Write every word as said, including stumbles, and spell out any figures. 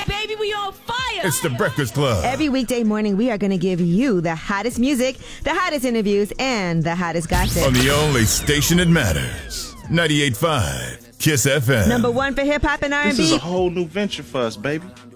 baby, we on fire. It's the Breakfast Club. Every weekday morning, we are going to give you the hottest music, the hottest interviews, and the hottest gossip. On the only station that matters. ninety-eight point five Kiss F M. Number one for hip-hop and R and B. This is a whole new venture for us, baby.